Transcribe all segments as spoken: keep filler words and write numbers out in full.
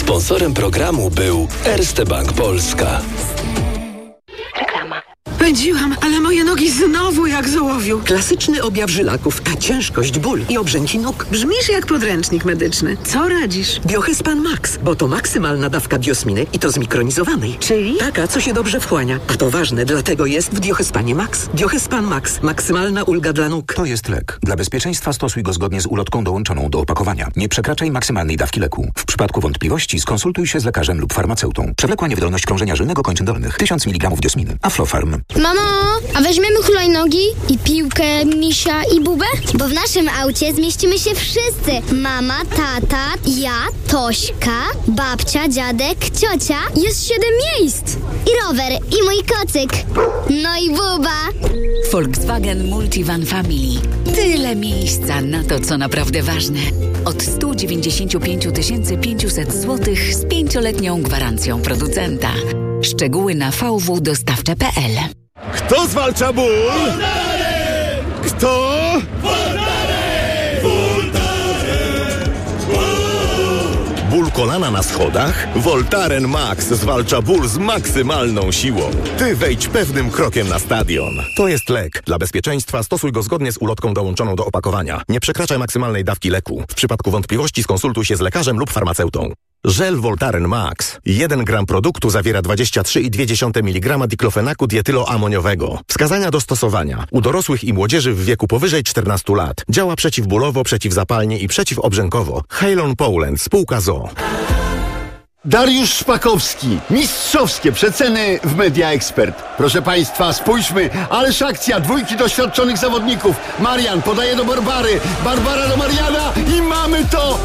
Sponsorem programu był Erste Bank Polska. Reklama. Pędziłam, ale moje nogi znowu jak z ołowiu. Klasyczny objaw żylaków, ta ciężkość, ból i obrzęki nóg. Brzmisz jak podręcznik medyczny. Co radzisz? Biohyspan Max, bo to maksymalna dawka biosminy i to zmikronizowanej. Czyli? Taka, co się dobrze wchłania. A to ważne, dlatego jest w Biohyspanie Max. Biohyspan Max. Maksymalna ulga dla nóg. To jest lek. Dla bezpieczeństwa stosuj go zgodnie z ulotką dołączoną do opakowania. Nie przekraczaj maksymalnej dawki leku. W przypadku wątpliwości skonsultuj się z lekarzem lub farmaceutą. Przewlekła niewydolność krążenia żylnego kończyn dolnych. tysiąc miligramów diosminy. Aflofarm. Mamo, a weźmiemy hulajnogi i piłkę, misia i bubę? Bo w naszym aucie zmieścimy się wszyscy. Mama, tata, ja, Tośka, babcia, dziadek, ciocia. Jest siedem miejsc. I rower, i mój kocyk. No i buba. Volkswagen Multivan Family. Tyle miejsca na to, co naprawdę ważne. Od sto dziewięćdziesiąt pięć tysięcy pięćset złotych z pięcioletnią gwarancją producenta. Szczegóły na v w dostawcze kropka p l. Kto zwalcza ból? Voltaren! Kto? Voltaren! Voltaren! Ból kolana na schodach? Voltaren Max zwalcza ból z maksymalną siłą. Ty wejdź pewnym krokiem na stadion. To jest lek. Dla bezpieczeństwa stosuj go zgodnie z ulotką dołączoną do opakowania. Nie przekraczaj maksymalnej dawki leku. W przypadku wątpliwości skonsultuj się z lekarzem lub farmaceutą. Żel Voltaren Max. jeden gram produktu zawiera dwadzieścia trzy i dwie dziesiąte miligrama diklofenaku dietyloamoniowego. Wskazania do stosowania. U dorosłych i młodzieży w wieku powyżej czternastu lat. Działa przeciwbólowo, przeciwzapalnie i przeciwobrzękowo. Halon Poland, spółka z o o. Dariusz Szpakowski. Mistrzowskie przeceny w Media Expert. Proszę Państwa, spójrzmy. Ależ akcja. Dwójki doświadczonych zawodników. Marian podaje do Barbary. Barbara do Mariana i mamy to!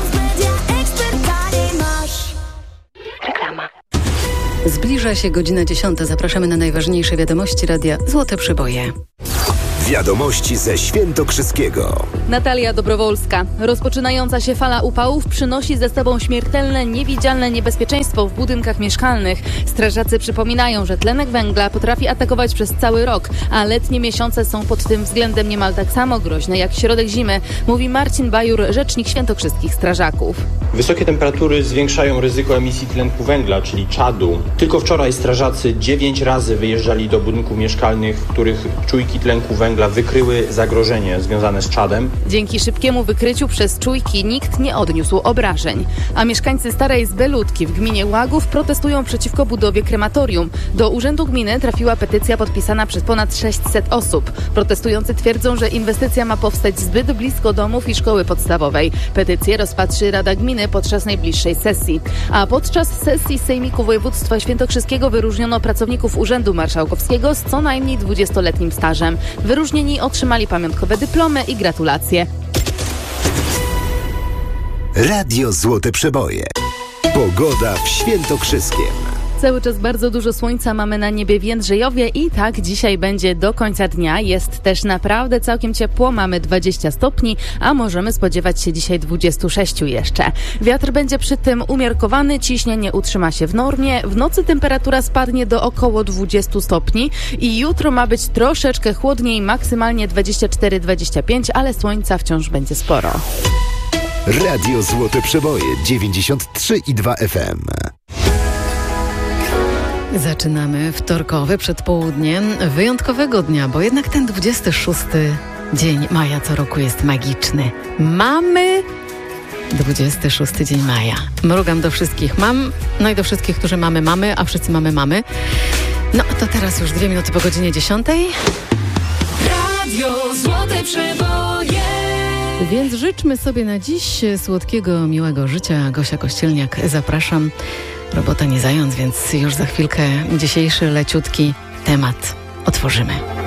Reklama. Zbliża się godzina dziesiąta. Zapraszamy na najważniejsze wiadomości radia Złote Przeboje. Wiadomości ze Świętokrzyskiego. Natalia Dobrowolska. Rozpoczynająca się fala upałów przynosi ze sobą śmiertelne, niewidzialne niebezpieczeństwo w budynkach mieszkalnych. Strażacy przypominają, że tlenek węgla potrafi atakować przez cały rok, a letnie miesiące są pod tym względem niemal tak samo groźne jak środek zimy, mówi Marcin Bajur, rzecznik świętokrzyskich strażaków. Wysokie temperatury zwiększają ryzyko emisji tlenku węgla, czyli czadu. Tylko wczoraj strażacy dziewięć razy wyjeżdżali do budynków mieszkalnych, w których czujki tlenku węgla wykryły zagrożenie związane z czadem. Dzięki szybkiemu wykryciu przez czujki nikt nie odniósł obrażeń. A mieszkańcy Starej Zbelutki w gminie Łagów protestują przeciwko budowie krematorium. Do urzędu gminy trafiła petycja podpisana przez ponad sześćset osób. Protestujący twierdzą, że inwestycja ma powstać zbyt blisko domów i szkoły podstawowej. Petycję rozpatrzy Rada Gminy podczas najbliższej sesji. A podczas sesji Sejmiku Województwa Świętokrzyskiego wyróżniono pracowników Urzędu Marszałkowskiego z co najmniej dwudziestoletnim stażem. Wyróżnieni otrzymali pamiątkowe dyplomy i gratulacje. Radio Złote Przeboje. Pogoda w Świętokrzyskiem. Cały czas bardzo dużo słońca mamy na niebie w Jędrzejowie i tak dzisiaj będzie do końca dnia. Jest też naprawdę całkiem ciepło, mamy dwadzieścia stopni, a możemy spodziewać się dzisiaj dwudziestu sześciu jeszcze. Wiatr będzie przy tym umiarkowany, ciśnienie utrzyma się w normie, w nocy temperatura spadnie do około dwudziestu stopni i jutro ma być troszeczkę chłodniej, maksymalnie dwadzieścia cztery dwadzieścia pięć, ale słońca wciąż będzie sporo. Radio Złote Przeboje dziewięćdziesiąt trzy i dwa F M. Zaczynamy wtorkowe przedpołudnie wyjątkowego dnia, bo jednak ten dwudziesty szósty dzień maja co roku jest magiczny. Mamy dwudziesty szósty dzień maja. Mrugam do wszystkich mam, no i do wszystkich, którzy mamy mamy, a wszyscy mamy mamy. No to teraz już dwie minuty po godzinie dziesiątej. Radio Złote Przeboje. Więc życzmy sobie na dziś słodkiego, miłego życia. Gosia Kościelniak, zapraszam. Robota nie zając, więc już za chwilkę dzisiejszy leciutki temat otworzymy.